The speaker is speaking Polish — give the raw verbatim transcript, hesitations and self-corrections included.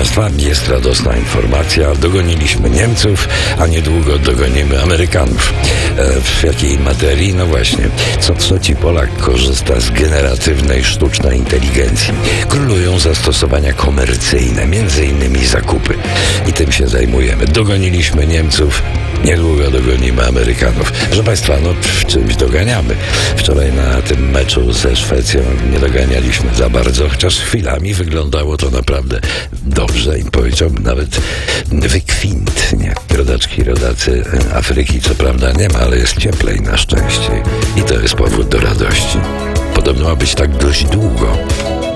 Państwa, jest radosna informacja. Dogoniliśmy Niemców, a niedługo dogonimy Amerykanów. E, w jakiej materii? No właśnie, co co ci Polak korzysta z generatywnej sztucznej inteligencji. Królują zastosowania komercyjne, między innymi zakupy. I tym się zajmujemy. Dogoniliśmy Niemców, niedługo dogonimy Amerykanów. Proszę Państwa, no w czymś doganiamy. Wczoraj na tym meczu ze Szwecją nie doganialiśmy za bardzo, chociaż chwilami wyglądało to naprawdę dobrze i powiedziałbym nawet wykwintnie. Rodaczki, rodacy Afryki co prawda nie ma, ale jest cieplej na szczęście i to jest powód do radości. Podobno ma być tak dość długo.